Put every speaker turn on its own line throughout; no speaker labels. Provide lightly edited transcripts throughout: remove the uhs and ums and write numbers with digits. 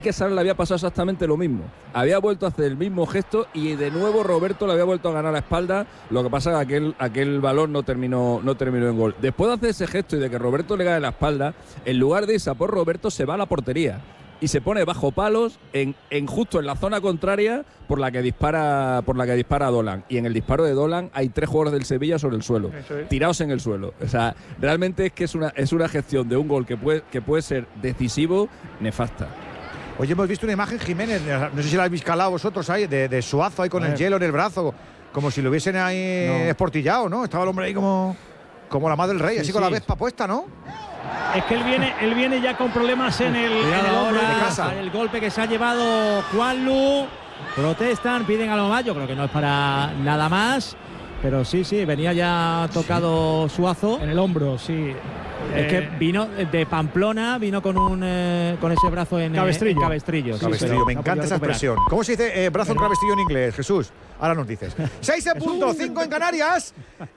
que Sara le había pasado exactamente lo mismo. Había vuelto a hacer el mismo gesto y de nuevo Roberto le había vuelto a ganar la espalda. Lo que pasa es que aquel balón no terminó en gol. Después de hacer ese gesto y de que Roberto le gane la espalda, en lugar de irse a por Roberto, se va a la portería y se pone bajo palos justo en la zona contraria por la que dispara Dolan. Y en el disparo de Dolan hay 3 jugadores del Sevilla sobre el suelo, tirados en el suelo. O sea, realmente es que es una gestión de un gol que puede ser decisivo, nefasta.
Oye, hemos visto una imagen, Jiménez, no sé si la habéis calado vosotros ahí, de Suazo ahí con el hielo en el brazo, como si lo hubiesen ahí esportillado, ¿no? Estaba el hombre ahí como la madre del rey, así con la vespa puesta, ¿no?
Es que él viene ya con problemas en el hombro de casa. El golpe que se ha llevado Juanlu. Protestan, piden algo más. Yo creo que no es para nada más. Pero sí, venía ya tocado Suazo.
En el hombro, sí.
Es que vino de Pamplona, vino con ese brazo en cabestrillo.
Cabestrillo, me encanta esa expresión. ¿Cómo se dice brazo en cabestrillo en inglés, Jesús? Ahora nos dices. 6:05 en Canarias.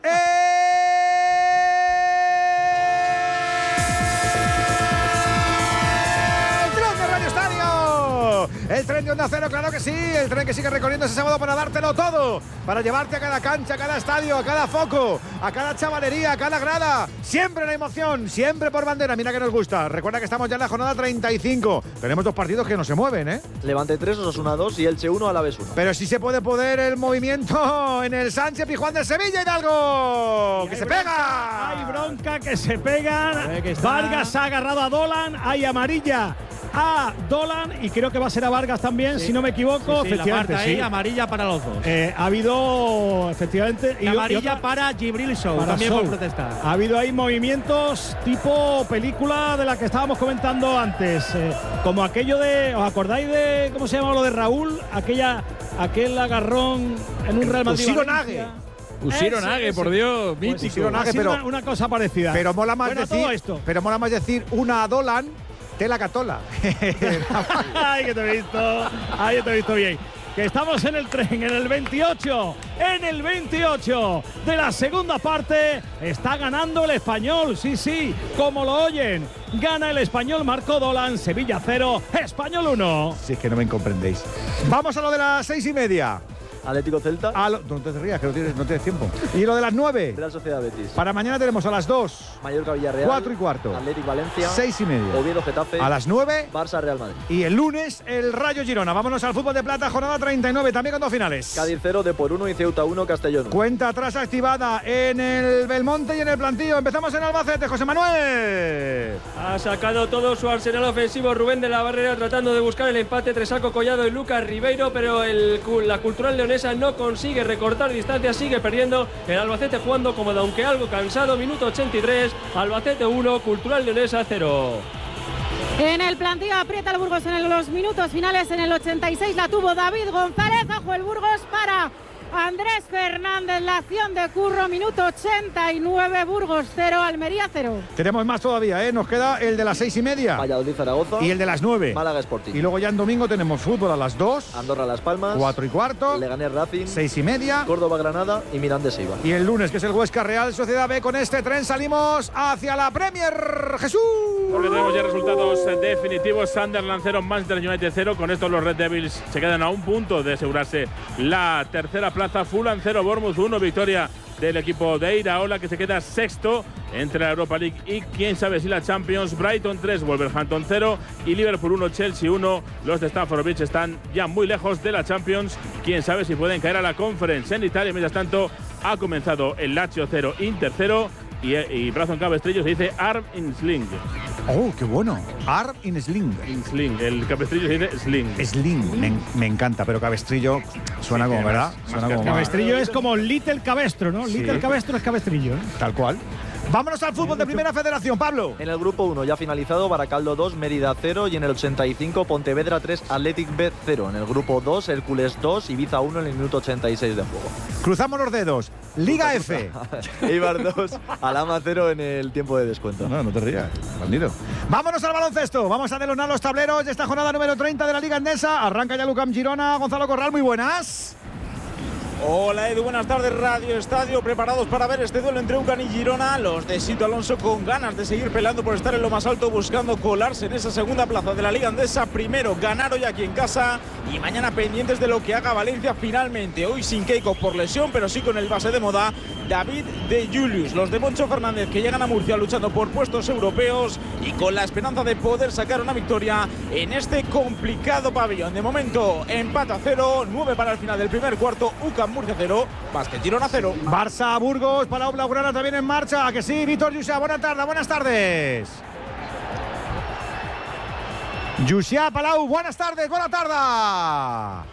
El tren de Onda Cero, claro que sí. El tren que sigue recorriendo ese sábado para dártelo todo. Para llevarte a cada cancha, a cada estadio, a cada foco, a cada chavalería, a cada grada. Siempre la emoción, siempre por bandera. Mira que nos gusta. Recuerda que estamos ya en la jornada 35. Tenemos 2 partidos que no se mueven, ¿eh?
Levante 3, Osasuna 2 y Elche 1, Alavés 1.
Pero sí se puede poder el movimiento en el Sánchez Pizjuán de Sevilla, Hidalgo. ¡Que se pega!
Hay bronca, que se pegan. Vargas ha agarrado a Dolan. Hay amarilla a Dolan y creo que va a ser a Vargas también, si no me equivoco.
Sí, efectivamente, ahí, amarilla para los dos.
Ha habido, efectivamente,
y amarilla para Gibril Show, también por protestar.
Ha habido ahí movimientos tipo película de la que estábamos comentando antes, como aquello de, ¿os acordáis de cómo se llama lo de Raúl? Aquel agarrón en un Real Madrid.
Pusieron Ague, por Dios, mítico.
Pero una cosa parecida.
Pero mola más decir una a Dolan. Tela Catola.
Ay, que te he visto bien. Que estamos en el tren, en el 28. En el 28 de la segunda parte. Está ganando el Español. Sí, como lo oyen. Gana el Español, marcó Dolan. Sevilla 0, Español 1.
Si es que no me comprendéis. Vamos a lo de las 6:30.
Atlético Celta.
No te rías, que no tienes tiempo. ¿Y lo de las 9?
De la Sociedad Betis.
Para mañana tenemos a las 2.
Mallorca Villarreal.
4:15.
Atlético Valencia.
6:30.
Oviedo Getafe.
A las 9.
Barça Real Madrid.
Y el lunes el Rayo Girona. Vámonos al fútbol de plata, jornada 39, también con 2 finales.
Cádiz 0, Depor 1 y Ceuta 1, Castellón 1.
Cuenta atrás activada en el Belmonte y en el Plantío. Empezamos en Albacete, José Manuel.
Ha sacado todo su arsenal ofensivo Rubén de la Barrera tratando de buscar el empate. Tresaco, Collado y Lucas Ribeiro, pero la Cultural Leonesa no consigue recortar distancias, sigue perdiendo el Albacete jugando cómodo, aunque algo cansado. Minuto 83, Albacete 1, Cultural Leonesa 0.
En el Plantío aprieta el Burgos en los minutos finales. En el 86 la tuvo David González. Ojo el Burgos para Andrés Fernández, la acción de Curro, minuto 89, Burgos 0, Almería 0.
Tenemos más todavía, nos queda el de las 6:30.
Valladolid Zaragoza.
Y el de las 9.
Málaga Sporting.
Y luego ya en domingo tenemos fútbol a las 2.
Andorra Las Palmas.
4:15.
Leganés Racing.
6:30.
Córdoba Granada y Mirandés Eibar.
Y el lunes, que es el Huesca Real Sociedad B, con este tren salimos hacia la Premier. Jesús.
Porque tenemos ya resultados definitivos. Sunderland 0, Manchester United 0. Con esto los Red Devils se quedan a un punto de asegurarse la tercera plaza. Fulham 0, Bournemouth 1. Victoria del equipo de Iraola, que se queda sexto entre la Europa League y quién sabe si la Champions. Brighton 3, Wolverhampton 0 y Liverpool 1, Chelsea 1. Los de Stamford Bridge están ya muy lejos de la Champions. Quién sabe si pueden caer a la Conference. En Italia, mientras tanto, ha comenzado el Lazio 0, Inter 0 y brazo en cabestrillo se dice Arm in Sling.
Oh, qué bueno. Arm in Sling.
In Sling. El cabestrillo se dice Sling.
Sling. Me encanta, pero cabestrillo suena como, ¿verdad? Suena como
cabestrillo es como Little Cabestro, ¿no? Sí. Little Cabestro es cabestrillo, ¿eh?
Tal cual. Vámonos al fútbol de Primera Federación, Pablo.
En el grupo 1 ya finalizado, Baracaldo 2, Mérida 0 y en el 85 Pontevedra 3, Athletic B 0. En el grupo 2, Hércules 2, Ibiza 1 en el minuto 86 de juego.
Cruzamos los dedos. Liga F.
Eibar 2, Alhama 0 en el tiempo de descuento.
No te rías, bandido. Vámonos al baloncesto. Vamos a delonar los tableros de esta jornada número 30 de la Liga Endesa. Arranca ya Lucam Girona. Gonzalo Corral, muy buenas.
Hola Edu, buenas tardes, Radio Estadio, preparados para ver este duelo entre UCAN y Girona. Los de Sito Alonso con ganas de seguir peleando por estar en lo más alto, buscando colarse en esa segunda plaza de la Liga Andesa. Primero ganar hoy aquí en casa y mañana pendientes de lo que haga Valencia finalmente. Hoy sin Keiko por lesión, pero sí con el base de moda, David de Julius. Los de Moncho Fernández que llegan a Murcia luchando por puestos europeos y con la esperanza de poder sacar una victoria en este complicado pabellón. De momento empate a 0, 9 para el final del primer cuarto. UCAN Murcia 0, Básquet Girona 0.
Barça Burgos, Palau Blaugrana también en marcha. ¿A que sí? Víctor Llucia, buenas tardes. Llucia, Palau, buenas tardes, buena tarde.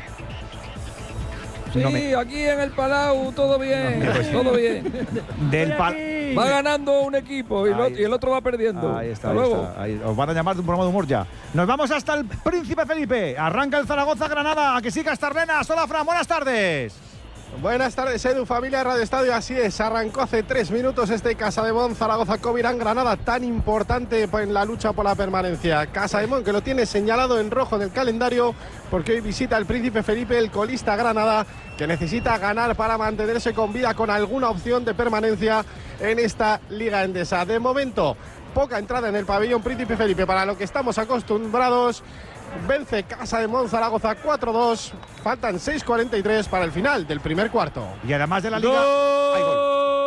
Sí, aquí en el Palau todo bien, todo bien. Va ganando un equipo y el otro va perdiendo.
Ahí está,
luego.
Ahí. Os van a llamar de un programa de humor ya. Nos vamos hasta el Príncipe Felipe. Arranca el Zaragoza-Granada. ¿A que sí, Castarlenas? Hola, Fran, buenas tardes.
Buenas tardes, Edu, familia Radio Estadio. Así es, arrancó hace 3 minutos este Casademont Zaragoza-Covirán-Granada, tan importante en la lucha por la permanencia. Casademont que lo tiene señalado en rojo en el calendario porque hoy visita el Príncipe Felipe, el colista Granada, que necesita ganar para mantenerse con vida con alguna opción de permanencia en esta Liga Endesa. De momento, poca entrada en el pabellón Príncipe Felipe para lo que estamos acostumbrados. Vence Casademont Zaragoza 4-2. Faltan 6:43 para el final del primer cuarto.
Y además de la Liga, hay gol.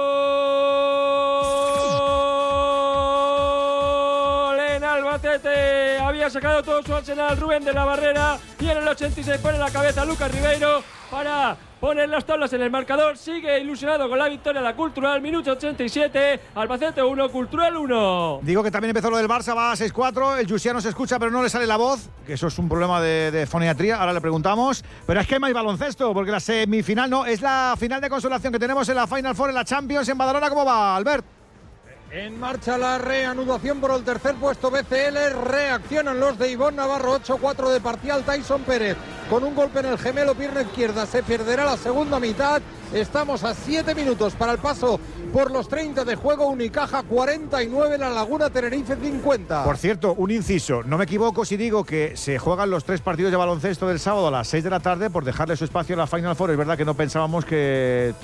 En Albacete había sacado todo su arsenal Rubén de la Barrera y en el 86 pone la cabeza Lucas Ribeiro para poner las tablas en el marcador. Sigue ilusionado con la victoria de la Cultural. Minuto 87, Albacete 1, Cultural 1.
Digo que también empezó lo del Barça, va a 6-4. El Llucia no se escucha, pero no le sale la voz, que eso es un problema de foniatría. Ahora le preguntamos. Pero es que no hay baloncesto, porque la semifinal no, es la final de consolación que tenemos en la Final Four en la Champions en Badalona. ¿Cómo va, Albert?
En marcha la reanudación por el tercer puesto BCL. Reaccionan los de Ivonne Navarro. 8-4 de parcial. Tyson Pérez con un golpe en el gemelo, pierna izquierda. Se perderá la segunda mitad. Estamos a 7 minutos para el paso por los 30 de juego. Unicaja 49, La Laguna Tenerife 50.
Por cierto, un inciso. No me equivoco si digo que se juegan los 3 partidos de baloncesto del sábado a las 6 de la tarde por dejarle su espacio en la Final Four. Es verdad que no pensábamos que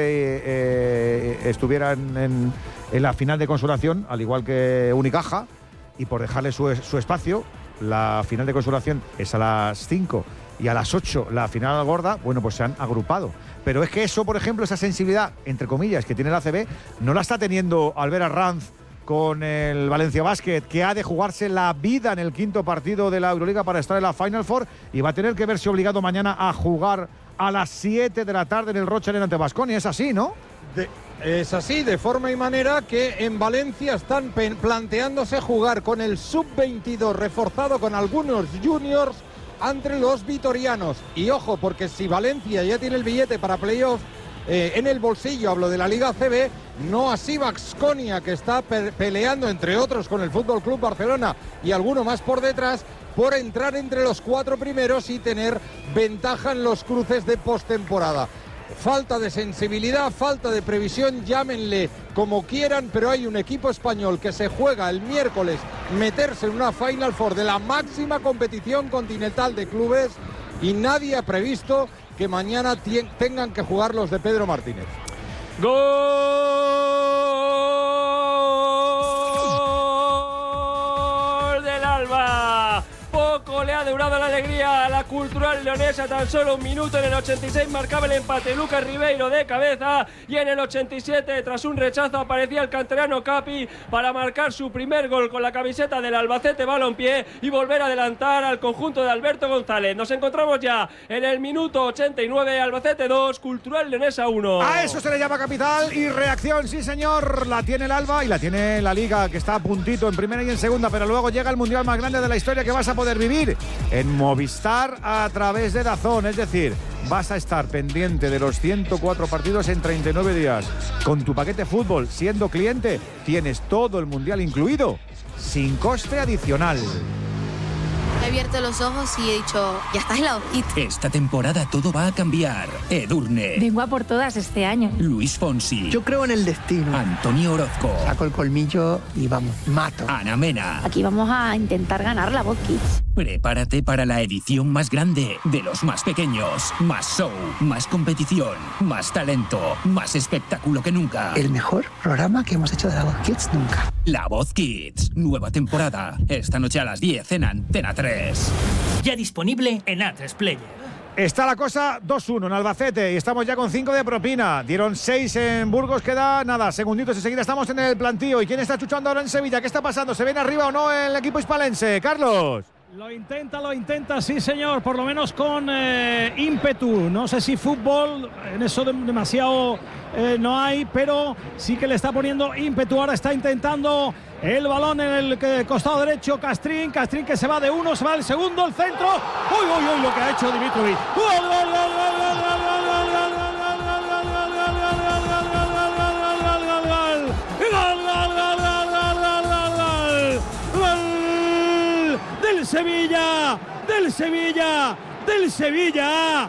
Tenerife estuviera en la final de consolación, al igual que Unicaja, y por dejarle su espacio, la final de consolación es a las 5 y a las 8 la final gorda. Bueno, pues se han agrupado. Pero es que eso, por ejemplo, esa sensibilidad, entre comillas, que tiene la ACB, no la está teniendo Albert Arranz con el Valencia Basket, que ha de jugarse la vida en el 5º partido de la Euroliga para estar en la Final Four y va a tener que verse obligado mañana a jugar a las 7 de la tarde en el Rochelle ante Baskonia. Es así, ¿no?
Es así, de forma y manera que en Valencia están planteándose jugar con el sub-22 reforzado con algunos juniors entre los vitorianos. Y ojo, porque si Valencia ya tiene el billete para playoff en el bolsillo, hablo de la Liga ACB, no así Baskonia, que está peleando entre otros con el Fútbol Club Barcelona y alguno más por detrás, por entrar entre los 4 primeros y tener ventaja en los cruces de postemporada. Falta de sensibilidad, falta de previsión, llámenle como quieran, pero hay un equipo español que se juega el miércoles meterse en una Final Four de la máxima competición continental de clubes y nadie ha previsto que mañana tengan que jugar los de Pedro Martínez.
¡Gol del Alba! Poco le ha durado la alegría a la Cultural leonesa, tan solo 1 minuto. En el 86 marcaba el empate Lucas Ribeiro de cabeza y en el 87, tras un rechazo, aparecía el canterano Capi para marcar su primer gol con la camiseta del Albacete Balompié y volver a adelantar al conjunto de Alberto González. Nos encontramos ya en el minuto 89, Albacete 2, Cultural leonesa 1.
A eso se le llama capital y reacción, sí señor. La tiene el Alba y la tiene la Liga, que está a puntito en primera y en segunda, pero luego llega el mundial más grande de la historia que vas a poder vivir en Movistar a través de DAZN. Es decir, vas a estar pendiente de los 104 partidos en 39 días. Con tu paquete fútbol, siendo cliente, tienes todo el mundial incluido, sin coste adicional.
He abierto los ojos y he dicho, ya estás en la hojita.
Esta temporada todo va a cambiar. Edurne.
Vengo a por todas este año.
Luis Fonsi.
Yo creo en el destino.
Antonio Orozco.
Saco el colmillo y vamos, mato.
Ana Mena.
Aquí vamos a intentar ganar la Voz Kids.
Prepárate para la edición más grande de los más pequeños. Más show, más competición, más talento, más espectáculo que nunca.
El mejor programa que hemos hecho de La Voz Kids nunca.
La Voz Kids, nueva temporada. Esta noche a las 10 en Antena 3.
Ya disponible en A3 Player.
Está la cosa 2-1 en Albacete y estamos ya con 5 de propina. Dieron 6 en Burgos, queda nada, segunditos enseguida estamos en el plantío. ¿Y quién está chuchando ahora en Sevilla? ¿Qué está pasando? ¿Se viene arriba o no el equipo hispalense? Carlos.
Lo intenta, sí señor, por lo menos con ímpetu. No sé si fútbol, en eso demasiado no hay, pero sí que le está poniendo ímpetu. Ahora está intentando el balón en el costado derecho, Castrín que se va de uno, se va al segundo, el centro. ¡Uy, lo que ha hecho Dimitrovic! ¡Gol! ¡Del Sevilla!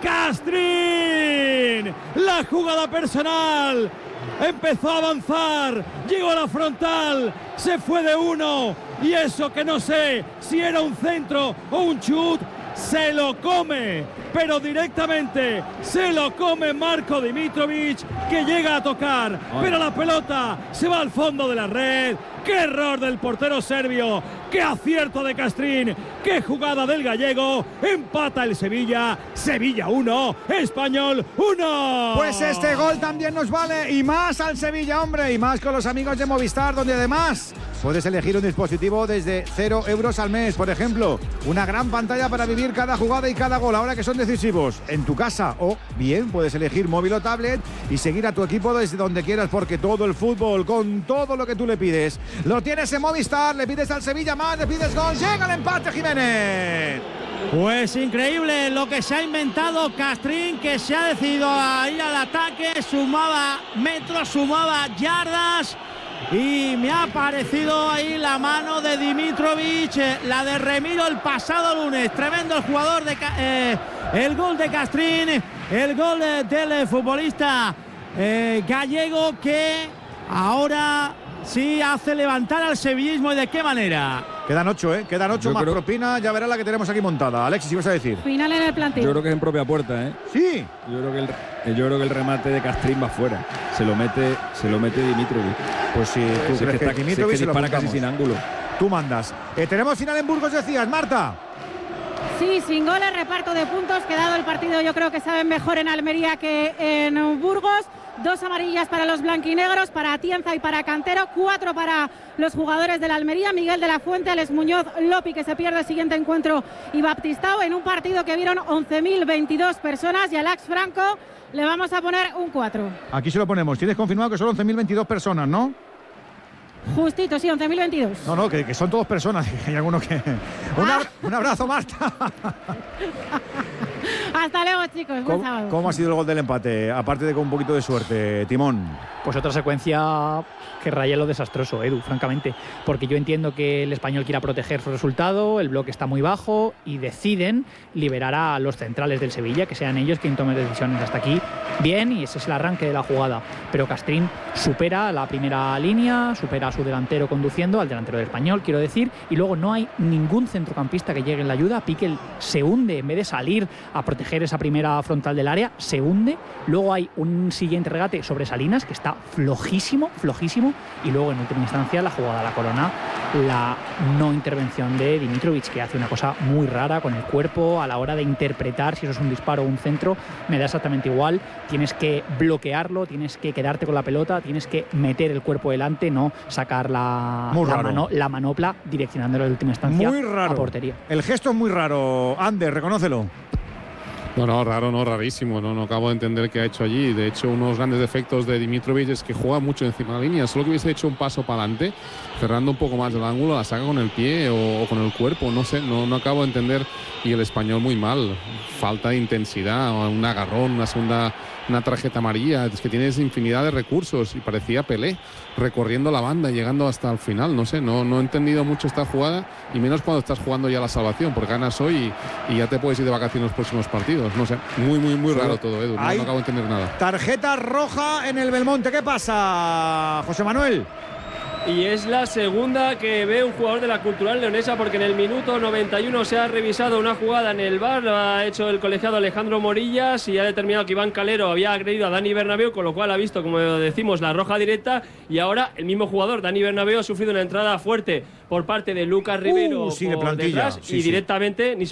¡Castrín! La jugada personal. Empezó a avanzar, llegó a la frontal, se fue de uno. Y eso que no sé si era un centro o un chut, se lo come. Pero directamente se lo come Marko Dimitrovic, que llega a tocar. Pero la pelota se va al fondo de la red. ¡Qué error del portero serbio! ¡Qué acierto de Castrín! ¡Qué jugada del gallego! Empata el Sevilla. Sevilla 1, Español 1.
Pues este gol también nos vale. Y más al Sevilla, hombre. Y más con los amigos de Movistar, donde además puedes elegir un dispositivo desde 0 euros al mes. Por ejemplo, una gran pantalla para vivir cada jugada y cada gol, ahora que son decisivos, en tu casa. O bien puedes elegir móvil o tablet y seguir a tu equipo desde donde quieras, porque todo el fútbol, con todo lo que tú le pides, lo tienes en Movistar. Le pides al Sevilla más, le pides gol, llega el empate, Jiménez.
Pues increíble lo que se ha inventado Castrín, que se ha decidido a ir al ataque, sumaba metros, sumaba yardas. Y me ha parecido ahí la mano de Dimitrovic, la de Remiro el pasado lunes. Tremendo el jugador, el gol de Castrín, el gol del futbolista gallego, que ahora sí hace levantar al sevillismo. ¿Y de qué manera?
Quedan 8, Quedan 8 más propina. Ya verás la que tenemos aquí montada. Alexis, ¿qué vas a decir?
Final en el plantío.
Yo creo que es en propia puerta,
Sí.
Yo creo que el remate de Castrín va fuera. Se lo mete Dimitrovic.
Pues si tú crees que Dimitrovic
se dispara casi sin ángulo.
Tú mandas. Tenemos final en Burgos, decías, Marta.
Sí, sin goles, reparto de puntos. Quedado el partido, yo creo que saben mejor en Almería que en Burgos. 2 amarillas para los blanquinegros, para Atienza y para Cantero, 4 para los jugadores de la Almería, Miguel de la Fuente, Alex Muñoz, Lopi, que se pierde el siguiente encuentro, y Baptistao, en un partido que vieron 11.022 personas, y a Alex Franco le vamos a poner un 4.
Aquí se lo ponemos. Tienes confirmado que son 11.022 personas, ¿no?
Justito, sí, 11.022.
No, que son todos personas. Hay algunos que... Un abrazo, Marta.
Hasta luego, chicos. Buen sábado.
¿Cómo ha sido el gol del empate? Aparte de con un poquito de suerte, Timón.
Pues otra secuencia que raya lo desastroso, Edu, francamente. Porque yo entiendo que el Español quiera proteger su resultado, el bloque está muy bajo y deciden liberar a los centrales del Sevilla, que sean ellos quien tomen decisiones. Hasta aquí bien, y ese es el arranque de la jugada. Pero Castrín supera la primera línea, supera a su delantero conduciendo, al delantero del Español, quiero decir, y luego no hay ningún centrocampista que llegue en la ayuda. Piqué se hunde, en vez de salir a proteger esa primera frontal del área, se hunde. Luego hay un siguiente regate sobre Salinas, que está flojísimo, y luego en última instancia la jugada a la corona, la no intervención de Dimitrovic, que hace una cosa muy rara con el cuerpo a la hora de interpretar si eso es un disparo o un centro. Me da exactamente igual. Tienes que bloquearlo, tienes que quedarte con la pelota, tienes que meter el cuerpo delante, no sacar la manopla direccionándolo en última instancia a portería.
El gesto es muy raro. Ander, reconócelo.
No, raro, no, rarísimo. No acabo de entender qué ha hecho allí. De hecho, unos grandes defectos de Dimitrovic es que juega mucho encima de la línea. Solo que hubiese hecho un paso para adelante, cerrando un poco más el ángulo, la saca con el pie o con el cuerpo. No sé, no acabo de entender. Y el Español muy mal. Falta de intensidad, un agarrón, una tarjeta amarilla. Es que tienes infinidad de recursos y parecía Pelé recorriendo la banda y llegando hasta el final. No sé, no he entendido mucho esta jugada, y menos cuando estás jugando ya la salvación, porque ganas hoy y ya te puedes ir de vacaciones en los próximos partidos. No sé, muy raro todo, Edu. No acabo de entender nada.
Tarjeta roja en el Belmonte. ¿Qué pasa, José Manuel?
y es la segunda que ve un jugador de la Cultural Leonesa, porque en el minuto 91 se ha revisado una jugada en el VAR, lo ha hecho el colegiado Alejandro Morillas y ha determinado que Iván Calero había agredido a Dani Bernabéu, con lo cual ha visto, como decimos, la roja directa, y ahora el mismo jugador, Dani Bernabéu, ha sufrido una entrada fuerte por parte de Lucas Rivero
sí, de
por
plantilla.
detrás
Sí,
y
sí.
directamente ni